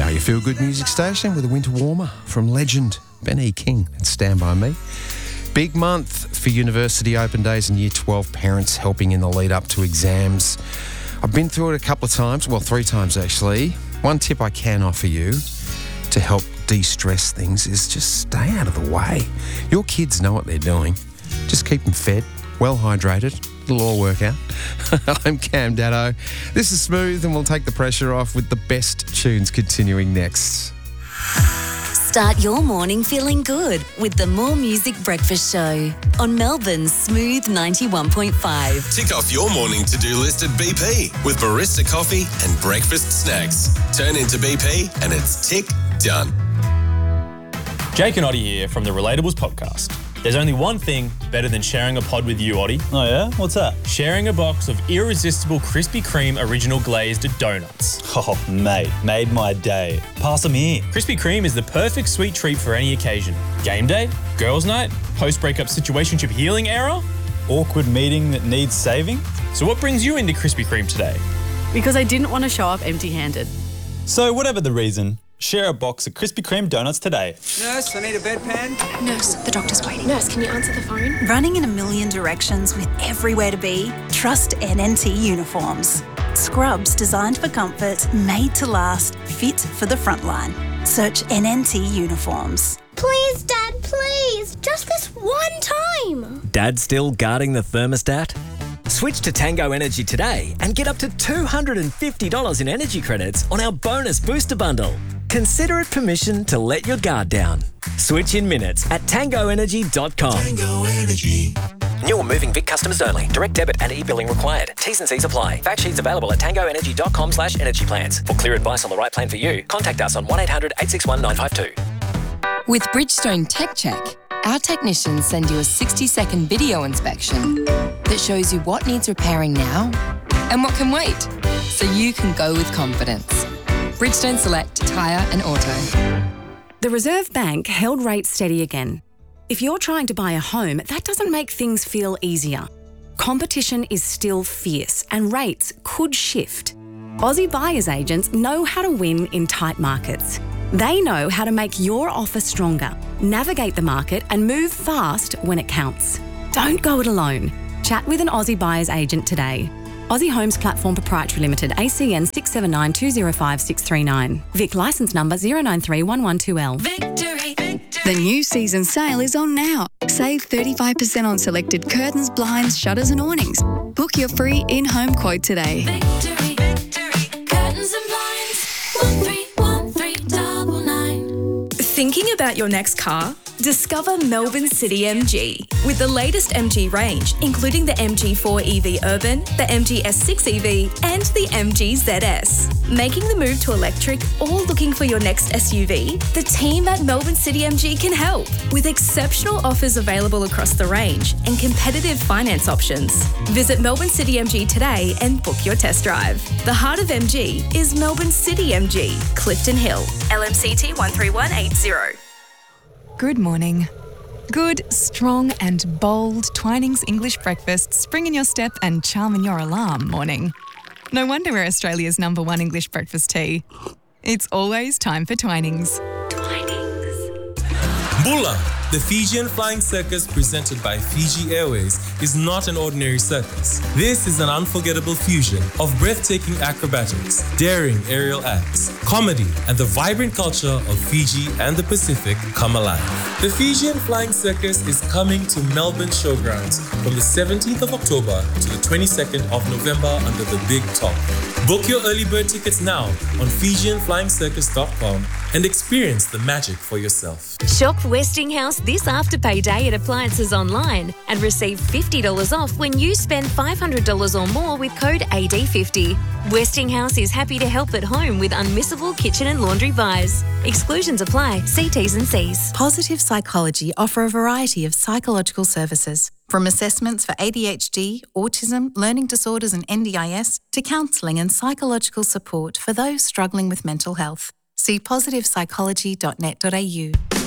3R, your feel-good music station with a winter warmer from legend Ben E. King and Stand By Me. Big month for university open days and Year 12 parents helping in the lead up to exams. I've been through it a couple of times, well, 3 times actually. One tip I can offer you to help de-stress things is just stay out of the way. Your kids know what they're doing. Just keep them fed, well hydrated. It'll all work out. I'm Cam Daddo. This is Smooth and we'll take the pressure off with the best tunes continuing next. Start your morning feeling good with the More Music Breakfast Show on Melbourne's Smooth 91.5. Tick off your morning to-do list at BP with barista coffee and breakfast snacks. Turn into BP and it's tick done. Jake and Oddie here from the Relatables podcast. There's only one thing better than sharing a pod with you, Oddie. Oh yeah? What's that? Sharing a box of irresistible Krispy Kreme original glazed donuts. Oh, mate, made my day. Pass them here. Krispy Kreme is the perfect sweet treat for any occasion. Game day, girls' night, post-breakup situationship healing era. Awkward meeting that needs saving. So what brings you into Krispy Kreme today? Because I didn't want to show up empty-handed. So whatever the reason, share a box of Krispy Kreme donuts today. Nurse, I need a bedpan. Nurse, the doctor's waiting. Nurse, can you answer the phone? Running in a million directions with everywhere to be? Trust NNT Uniforms. Scrubs designed for comfort, made to last, fit for the front line. Search NNT Uniforms. Please, Dad, please. Just this one time. Dad still guarding the thermostat? Switch to Tango Energy today and get up to $250 in energy credits on our bonus booster bundle. Consider it permission to let your guard down. Switch in minutes at tangoenergy.com. Tango Energy. New or moving Vic customers only. Direct debit and e-billing required. T's and C's apply. Fact sheets available at tangoenergy.com/energy plans. For clear advice on the right plan for you, contact us on 1-800-861-952. With Bridgestone Tech Check, our technicians send you a 60-second video inspection that shows you what needs repairing now and what can wait, so you can go with confidence. Bridgestone Select Tyre and Auto. The Reserve Bank held rates steady again. If you're trying to buy a home, that doesn't make things feel easier. Competition is still fierce and rates could shift. Aussie buyers agents know how to win in tight markets. They know how to make your offer stronger, navigate the market and move fast when it counts. Don't go it alone. Chat with an Aussie buyer's agent today. Aussie Homes Platform Proprietary Limited, ACN 679205639. Vic licence number 0931112L. Victory. The new season sale is on now. Save 35% on selected curtains, blinds, shutters and awnings. Book your free in-home quote today. Victory. Curtains and blinds. 131399. Thinking about your next car? Discover Melbourne City MG. With the latest MG range, including the MG4 EV Urban, the MG S6 EV, and the MG ZS. Making the move to electric or looking for your next SUV? The team at Melbourne City MG can help. With exceptional offers available across the range and competitive finance options. Visit Melbourne City MG today and book your test drive. The heart of MG is Melbourne City MG, Clifton Hill, LMCT 13180. Good morning. Good, strong and bold Twinings English breakfast spring in your step and charm in your alarm morning. No wonder we're Australia's #1 English breakfast tea. It's always time for Twinings. Bula, the Fijian Flying Circus presented by Fiji Airways, is not an ordinary circus. This is an unforgettable fusion of breathtaking acrobatics, daring aerial acts, comedy, and the vibrant culture of Fiji and the Pacific come alive. The Fijian Flying Circus is coming to Melbourne Showgrounds from the 17th of October to the 22nd of November under the Big Top. Book your early bird tickets now on FijianFlyingCircus.com and experience the magic for yourself. Shop Westinghouse this Afterpay Day at Appliances Online and receive $50 off when you spend $500 or more with code AD50. Westinghouse is happy to help at home with unmissable kitchen and laundry buys. Exclusions apply. See T's and C's. Positive Psychology offer a variety of psychological services, from assessments for ADHD, autism, learning disorders and NDIS, to counselling and psychological support for those struggling with mental health. See positivepsychology.net.au.